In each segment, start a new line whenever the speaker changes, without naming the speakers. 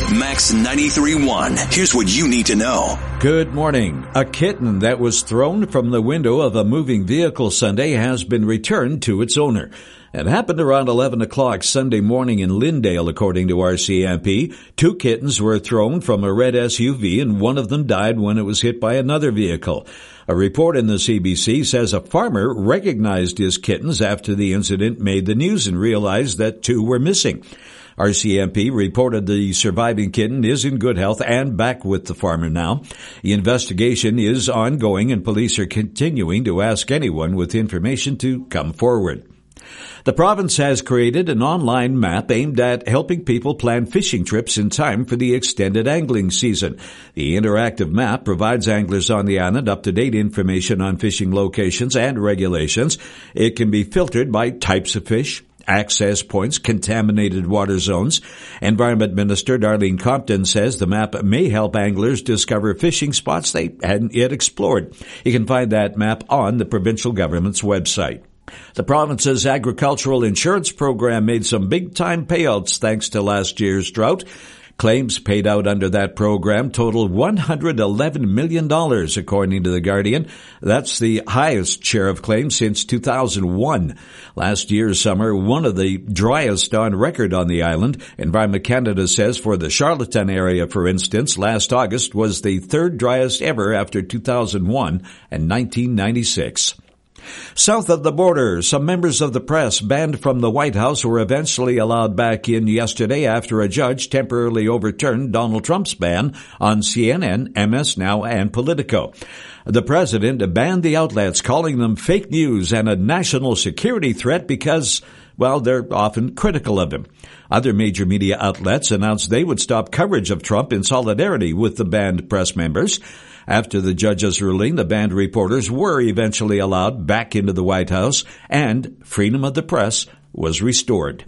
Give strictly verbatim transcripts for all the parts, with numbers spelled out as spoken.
Max ninety-three point one. Here's what you need to know.
Good morning. A kitten that was thrown from the window of a moving vehicle Sunday has been returned to its owner. It happened around eleven o'clock Sunday morning in Lyndale, according to R C M P. Two kittens were thrown from a red S U V, and one of them died when it was hit by another vehicle. A report in the C B C says a farmer recognized his kittens after the incident made the news and realized that two were missing. R C M P reported the surviving kitten is in good health and back with the farmer now. The investigation is ongoing, and police are continuing to ask anyone with information to come forward. The province has created an online map aimed at helping people plan fishing trips in time for the extended angling season. The interactive map provides anglers on the island up-to-date information on fishing locations and regulations. It can be filtered by types of fish, access points, contaminated water zones. Environment Minister Darlene Compton says the map may help anglers discover fishing spots they hadn't yet explored. You can find that map on the provincial government's website. The province's agricultural insurance program made some big-time payouts thanks to last year's drought. Claims paid out under that program totaled one hundred eleven million dollars, according to The Guardian. That's the highest share of claims since two thousand one. Last year's summer, one of the driest on record on the island. Environment Canada says for the Charlottetown area, for instance, last August was the third driest ever after two thousand one and nineteen ninety-six. South of the border, some members of the press banned from the White House were eventually allowed back in yesterday after a judge temporarily overturned Donald Trump's ban on C N N, M S Now, and Politico. The president banned the outlets, calling them fake news and a national security threat because, well, they're often critical of him. Other major media outlets announced they would stop coverage of Trump in solidarity with the banned press members. After the judge's ruling, the banned reporters were eventually allowed back into the White House, and freedom of the press was restored.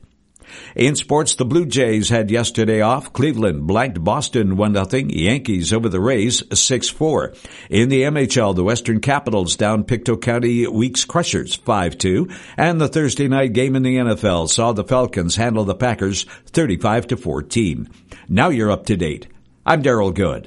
In sports, the Blue Jays had yesterday off. Cleveland blanked Boston one nothing. Yankees over the Rays six four. In the M H L, the Western Capitals down Pictou County Weeks Crushers five two. And the Thursday night game in the N F L saw the Falcons handle the Packers thirty-five to fourteen. Now you're up to date. I'm Daryl Good.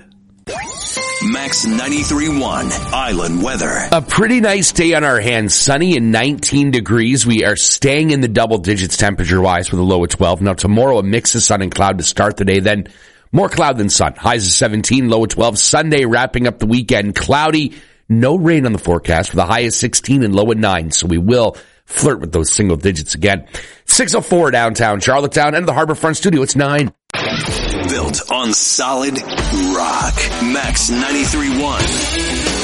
Max ninety-three point one Island weather.
A pretty nice day on our hands. Sunny and nineteen degrees. We are staying in the double digits temperature-wise with a low of twelve. Now tomorrow a mix of sun and cloud to start the day. Then more cloud than sun. Highs of seventeen, low of twelve. Sunday wrapping up the weekend. Cloudy. No rain on the forecast with a high of sixteen and low of nine. So we will flirt with those single digits again. six oh four downtown Charlottetown and the Harborfront studio. It's nine.
Built on solid rock. Max ninety-three point one.